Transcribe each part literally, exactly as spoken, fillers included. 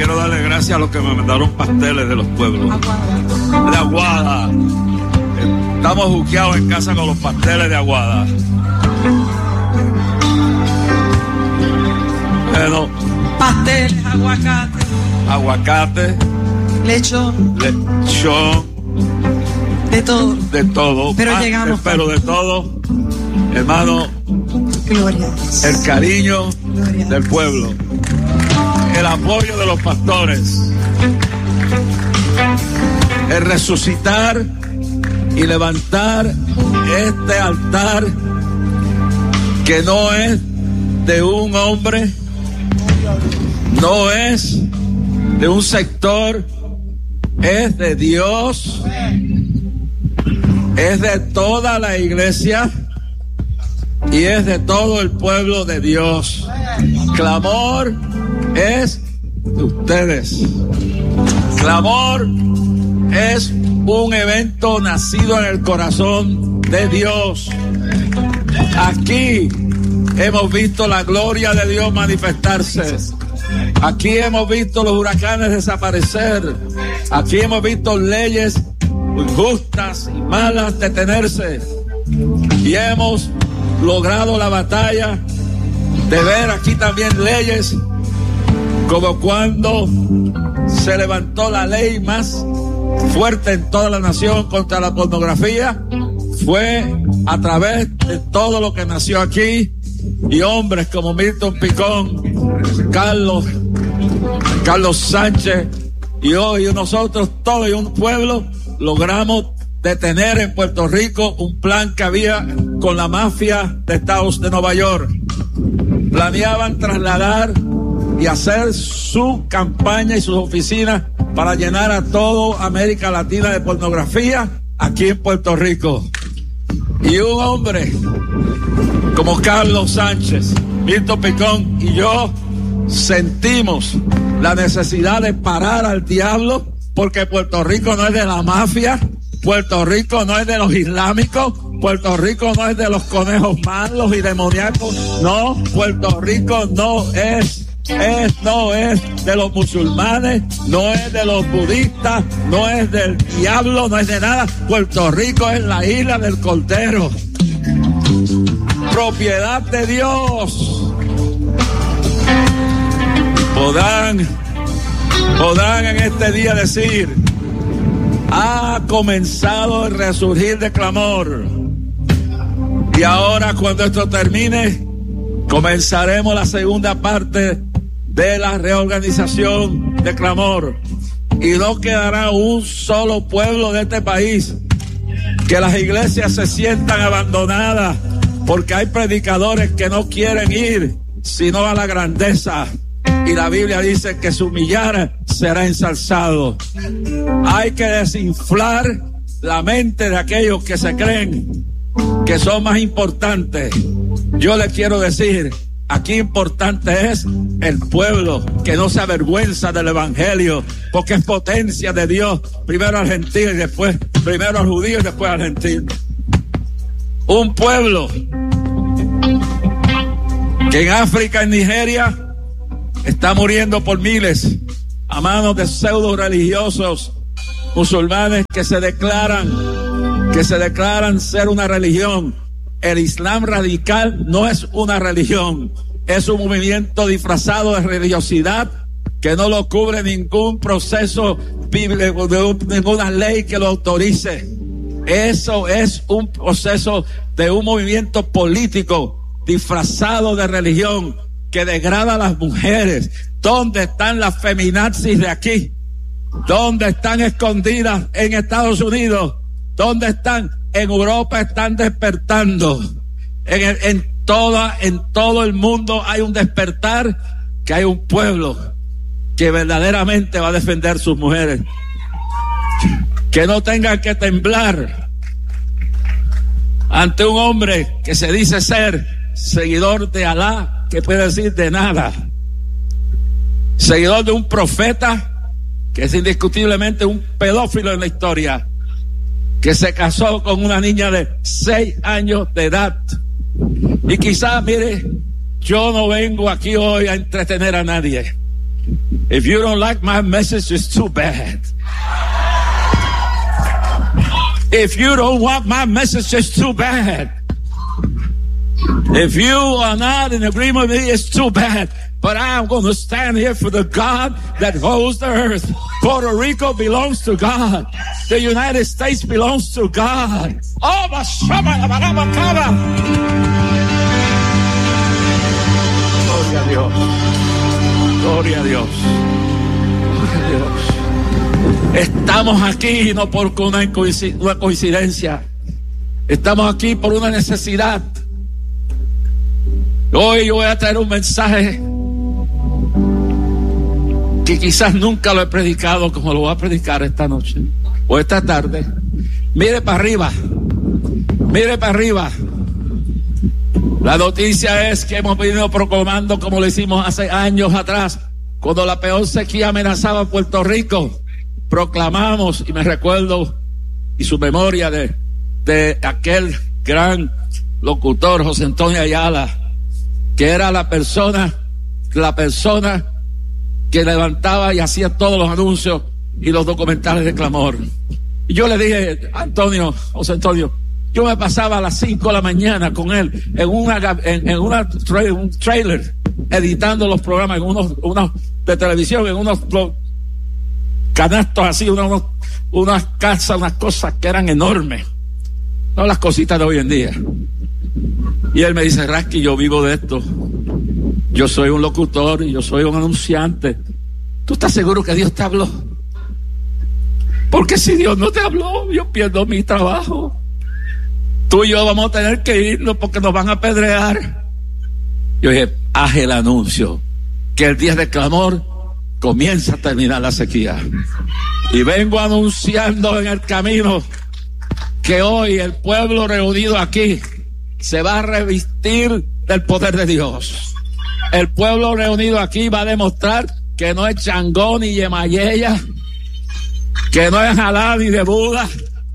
quiero darle gracias a los que me mandaron pasteles de los pueblos. Aguada. De Aguada. Estamos juqueados en casa con los pasteles de Aguada. Bueno, pasteles, aguacate. Aguacate. Lechón. Lechón. De todo. De todo. Pero ah, llegamos. Pero de todo, hermano. Gloria. El cariño Gloria del pueblo. El apoyo de los pastores. El resucitar y levantar este altar que no es de un hombre, no es de un sector, es de Dios, es de toda la iglesia y es de todo el pueblo de Dios. Clamor es de ustedes. Clamor es un evento nacido en el corazón de Dios. Aquí hemos visto la gloria de Dios manifestarse. Aquí hemos visto los huracanes desaparecer. Aquí hemos visto leyes justas y malas detenerse. Y hemos logrado la batalla de ver aquí también leyes como cuando se levantó la ley más fuerte en toda la nación contra la pornografía. Fue a través de todo lo que nació aquí y hombres como Milton Picón, Carlos, Carlos Sánchez y hoy nosotros todos y un pueblo logramos detener en Puerto Rico un plan que había con la mafia de Estados de Nueva York. Planeaban trasladar y hacer su campaña y sus oficinas para llenar a toda América Latina de pornografía aquí en Puerto Rico. Y un hombre como Carlos Sánchez, Milton Picón y yo sentimos la necesidad de parar al diablo, porque Puerto Rico no es de la mafia, Puerto Rico no es de los islámicos, Puerto Rico no es de los conejos malos y demoníacos, no, Puerto Rico no es Es, no es de los musulmanes, no es de los budistas, no es del diablo, no es de nada. Puerto Rico es la isla del Cordero, propiedad de Dios. Podrán, podrán en este día decir, ha comenzado el resurgir de clamor. Y ahora, cuando esto termine, comenzaremos la segunda parte de la reorganización de clamor, y no quedará un solo pueblo de este país que las iglesias se sientan abandonadas porque hay predicadores que no quieren ir sino a la grandeza, y la Biblia dice que se humillara será ensalzado. Hay que desinflar la mente de aquellos que se creen que son más importantes. Yo les quiero decir, aquí importante es el pueblo que no se avergüenza del evangelio, porque es potencia de Dios, primero al gentil y después, primero al judío y después al gentil. Un pueblo que en África, en Nigeria, está muriendo por miles a manos de pseudo religiosos musulmanes que se declaran, que se declaran ser una religión. El Islam radical no es una religión, es un movimiento disfrazado de religiosidad que no lo cubre ningún proceso bíblico, ninguna ley que lo autorice. Eso es un proceso de un movimiento político disfrazado de religión que degrada a las mujeres. ¿Dónde están las feminazis de aquí? ¿Dónde están escondidas en Estados Unidos? ¿Dónde están? En Europa están despertando. En, el, en, toda, en todo el mundo hay un despertar, que hay un pueblo que verdaderamente va a defender sus mujeres. Que no tengan que temblar ante un hombre que se dice ser seguidor de Alá, que puede decir de nada. Seguidor de un profeta que es indiscutiblemente un pedófilo en la historia, que se casó con una niña de seis años de edad. Y quizás, mire, yo no vengo aquí hoy a entretener a nadie. If you don't like my message, it's too bad. If you don't want my message, it's too bad. If you are not in agreement with me, it's too bad. But I'm going to stand here for the God that holds the earth. Puerto Rico belongs to God. The United States belongs to God. Oh, Bashama, Barabacaba. Gloria a Dios. Gloria a Dios. Gloria a Dios. Estamos aquí no por una coincidencia. Estamos aquí por una necesidad. Hoy yo voy a traer un mensaje que quizás nunca lo he predicado como lo voy a predicar esta noche o esta tarde. Mire para arriba, mire para arriba. La noticia es que hemos venido proclamando como lo hicimos hace años atrás, cuando la peor sequía amenazaba a Puerto Rico. Proclamamos, y me recuerdo y su memoria de, de aquel gran locutor José Antonio Ayala, que era la persona, la persona que levantaba y hacía todos los anuncios y los documentales de clamor. Y yo le dije, Antonio, José Antonio, yo me pasaba a las cinco de la mañana con él en una en, en una tra- un trailer editando los programas en unos, unos de televisión, en unos canastos así, unos, unas casas, unas cosas que eran enormes, no las cositas de hoy en día. Y él me dice, Rasky, yo vivo de esto. Yo soy un locutor y yo soy un anunciante. ¿Tú estás seguro que Dios te habló? Porque si Dios no te habló, yo pierdo mi trabajo. Tú y yo vamos a tener que irnos porque nos van a apedrear. Yo dije, haz el anuncio, que el día de clamor comienza a terminar la sequía. Y vengo anunciando en el camino que hoy el pueblo reunido aquí se va a revestir del poder de Dios. El pueblo reunido aquí va a demostrar que no es Changó ni Yemayella, que no es Jalá ni de Buda,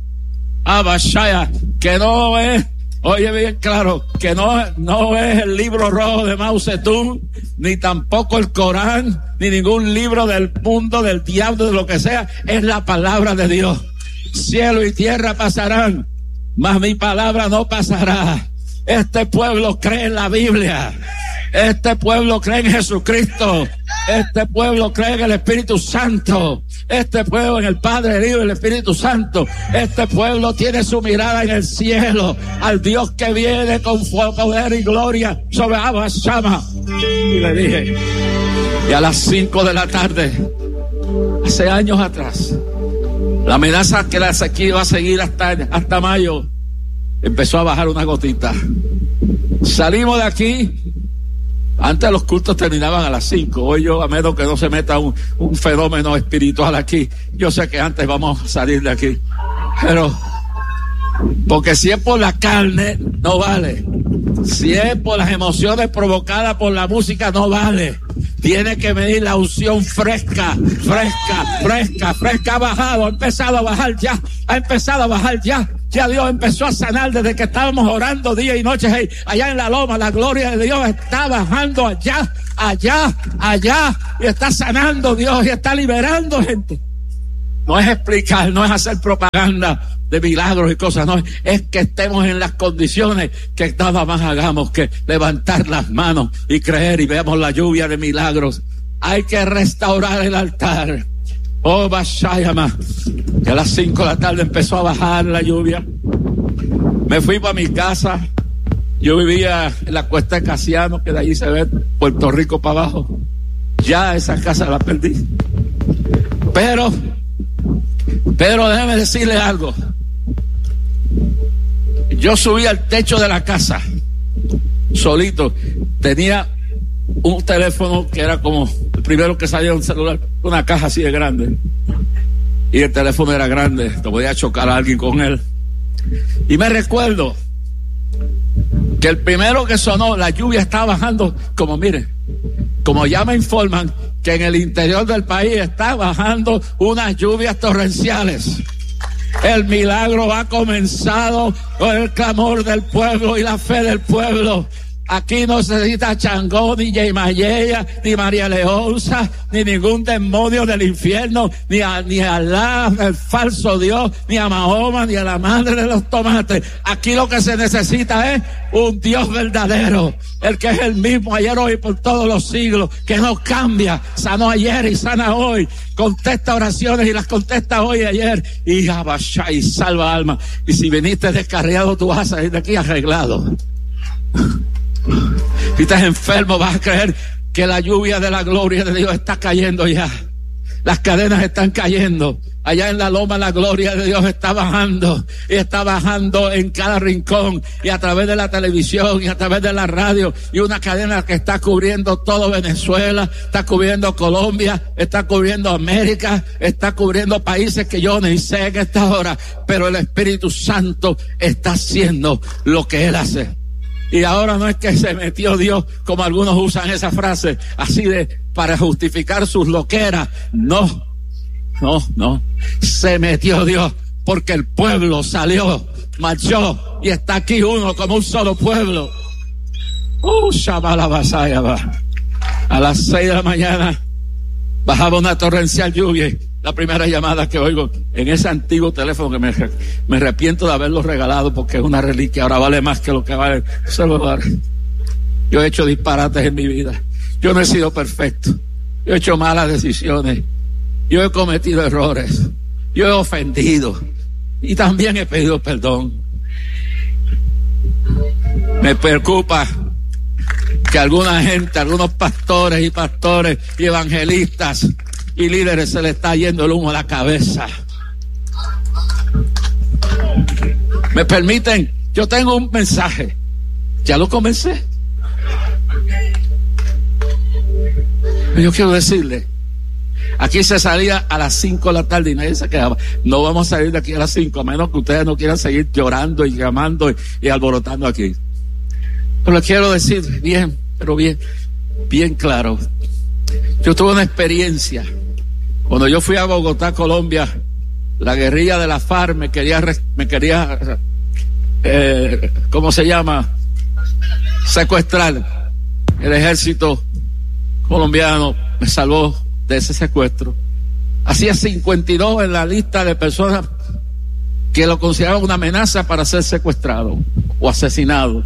Abashaya, que no es, oye bien claro, que no, no es el libro rojo de Mao Zedong, ni tampoco el Corán, ni ningún libro del mundo, del diablo, de lo que sea, es la palabra de Dios. Cielo y tierra pasarán, mas mi palabra no pasará. Este pueblo cree en la Biblia. Este pueblo cree en Jesucristo. Este pueblo cree en el Espíritu Santo. Este pueblo en el Padre, el Hijo y el Espíritu Santo. Este pueblo tiene su mirada en el cielo, al Dios que viene con poder y gloria sobre Abba Shama. Y le dije, y a las cinco de la tarde, hace años atrás, la amenaza que la sequía iba a seguir hasta, hasta mayo, empezó a bajar una gotita. Salimos de aquí. Antes los cultos terminaban a las cinco. Hoy yo, a menos que no se meta un, un fenómeno espiritual aquí, yo sé que antes vamos a salir de aquí. Pero, porque si es por la carne, no vale. Si es por las emociones provocadas por la música, no vale. Tiene que venir la unción fresca, fresca, fresca, fresca. Ha bajado, ha empezado a bajar ya, ha empezado a bajar ya. Ya Dios empezó a sanar desde que estábamos orando día y noche. Hey, allá en la loma, la gloria de Dios está bajando allá, allá, allá. Y está sanando Dios y está liberando gente. No es explicar, no es hacer propaganda de milagros y cosas, no. Es que estemos en las condiciones que nada más hagamos que levantar las manos y creer y veamos la lluvia de milagros. Hay que restaurar el altar. Oh, Bashayama, que a las cinco de la tarde empezó a bajar la lluvia. Me fui para mi casa. Yo vivía en la Cuesta de Casiano, que de allí se ve Puerto Rico para abajo. Ya esa casa la perdí. Pero, pero déjeme decirle algo. Yo subí al techo de la casa, solito. Tenía un teléfono que era como el primero que salía, un celular, una caja así de grande, y el teléfono era grande, te podía chocar a alguien con él. Y me recuerdo que el primero que sonó, la lluvia estaba bajando, como miren, como ya me informan que en el interior del país está bajando unas lluvias torrenciales. El milagro ha comenzado con el clamor del pueblo y la fe del pueblo. Aquí no se necesita Changó, ni Yemayella, ni María Leonza, ni ningún demonio del infierno, ni a, ni a Alá, el falso Dios, ni a Mahoma, ni a la madre de los tomates. Aquí lo que se necesita es un Dios verdadero, el que es el mismo ayer, hoy, por todos los siglos, que no cambia, sanó ayer y sana hoy, contesta oraciones y las contesta hoy y ayer, y abasha y salva alma. Y si viniste descarriado, tú vas a salir de aquí arreglado. Si estás enfermo, vas a creer que la lluvia de la gloria de Dios está cayendo ya. Las cadenas están cayendo. Allá en la loma la gloria de Dios está bajando. Y está bajando en cada rincón. Y a través de la televisión y a través de la radio. Y una cadena que está cubriendo todo Venezuela. Está cubriendo Colombia. Está cubriendo América. Está cubriendo países que yo ni sé en esta hora. Pero el Espíritu Santo está haciendo lo que Él hace. Y ahora no es que se metió Dios, como algunos usan esa frase, así de, para justificar sus loqueras. No, no, no. Se metió Dios porque el pueblo salió, marchó y está aquí uno como un solo pueblo. Uh, Shabalabasaya va. A las seis de la mañana bajaba una torrencial lluvia. La primera llamada que oigo en ese antiguo teléfono que me, me arrepiento de haberlo regalado porque es una reliquia, ahora vale más que lo que vale el celular. Yo he hecho disparates en mi vida. Yo no he sido perfecto. Yo he hecho malas decisiones. Yo he cometido errores. Yo he ofendido. Y también he pedido perdón. Me preocupa que alguna gente, algunos pastores y pastores y evangelistas y líderes se le está yendo el humo a la cabeza. ¿Me permiten? Yo tengo un mensaje. Ya lo comencé. Yo quiero decirle, aquí se salía a las cinco de la tarde y nadie se quedaba. No vamos a salir de aquí a las cinco, a menos que ustedes no quieran seguir llorando y llamando y, y alborotando aquí. Pero les quiero decir bien, pero bien, bien claro. Yo tuve una experiencia. Cuando yo fui a Bogotá, Colombia, la guerrilla de la FARC me quería, me quería, eh, ¿cómo se llama? Secuestrar. El ejército colombiano me salvó de ese secuestro. Hacía cincuenta y dos en la lista de personas que lo consideraban una amenaza para ser secuestrado o asesinado.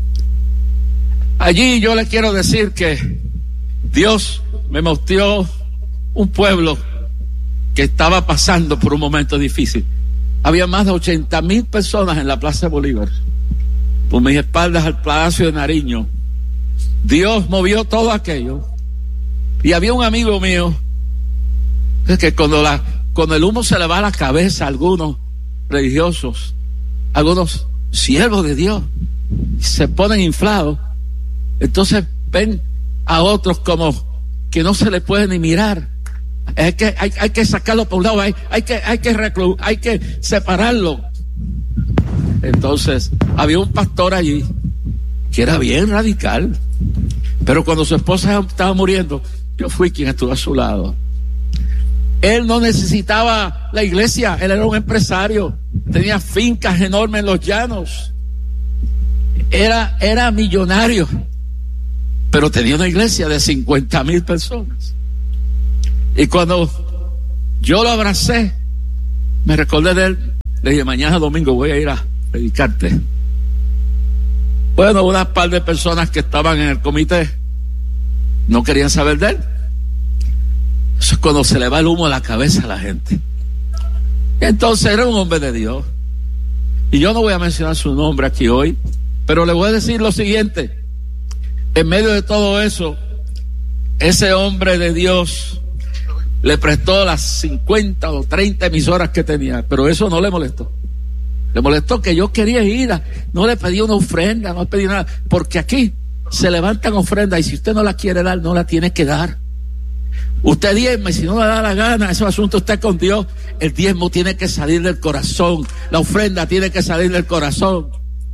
Allí yo le quiero decir que Dios me mostró un pueblo que estaba pasando por un momento difícil. Había más de ochenta mil personas en la Plaza de Bolívar, por mis espaldas al Palacio de Nariño. Dios movió todo aquello. Y había un amigo mío que cuando, la, cuando el humo se le va a la cabeza a algunos religiosos, algunos siervos de Dios, se ponen inflados, entonces ven a otros como que no se les puede ni mirar. Hay que, hay, hay que sacarlo por un lado, hay, hay que, hay que reclu, hay que separarlo. Entonces, había un pastor allí que era bien radical, pero cuando su esposa estaba muriendo, yo fui quien estuvo a su lado. Él no necesitaba la iglesia, él era un empresario, tenía fincas enormes en los llanos, era, era millonario, pero tenía una iglesia de cincuenta mil personas. Y cuando yo lo abracé, me recordé de él, le dije, mañana domingo voy a ir a predicarte. Bueno, una par de personas que estaban en el comité no querían saber de él. Eso es cuando se le va el humo a la cabeza a la gente. Entonces era un hombre de Dios. Y yo no voy a mencionar su nombre aquí hoy, pero le voy a decir lo siguiente. En medio de todo eso, ese hombre de Dios le prestó las cincuenta o treinta emisoras que tenía, pero eso no le molestó. Le molestó que yo quería ir, a, no le pedí una ofrenda, no le pedí nada, porque aquí se levantan ofrendas y si usted no la quiere dar, no la tiene que dar. Usted diezma y si no le da la gana, ese asunto está con Dios. El diezmo tiene que salir del corazón, la ofrenda tiene que salir del corazón.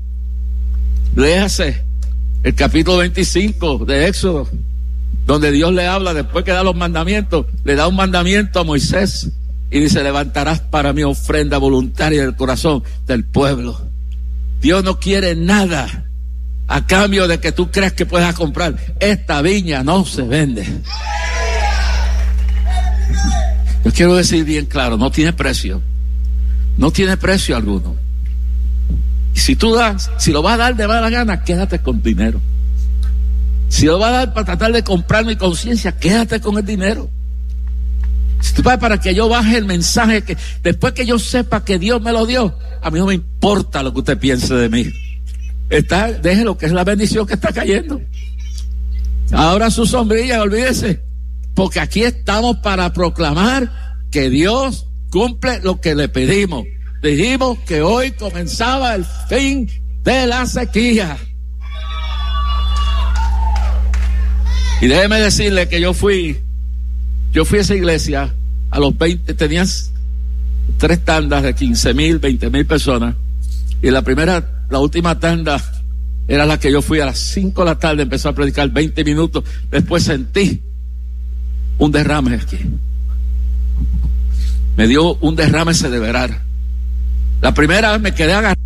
Léase el capítulo veinticinco de Éxodo, donde Dios le habla después que da los mandamientos, le da un mandamiento a Moisés y dice, levantarás para mí ofrenda voluntaria del corazón del pueblo. Dios no quiere nada a cambio de que tú creas que puedas comprar. Esta viña no se vende. Yo quiero decir bien claro, no tiene precio. No tiene precio alguno. Y si tú das, si lo vas a dar de mala gana, quédate con dinero. Si lo vas a dar para tratar de comprar mi conciencia, quédate con el dinero. Si tú vas para que yo baje el mensaje, que después que yo sepa que Dios me lo dio, a mí no me importa lo que usted piense de mí. Está, deje lo que es la bendición que está cayendo. Ahora su sombrilla, olvídese, porque aquí estamos para proclamar que Dios cumple lo que le pedimos. Dijimos que hoy comenzaba el fin de la sequía. Y déjeme decirle que yo fui, yo fui a esa iglesia a los veinte, tenías tres tandas de quince mil, veinte mil personas. Y la primera, la última tanda era la que yo fui a las cinco de la tarde, empezó a predicar veinte minutos. Después sentí un derrame aquí. Me dio un derrame cerebral. La primera vez me quedé agarrado.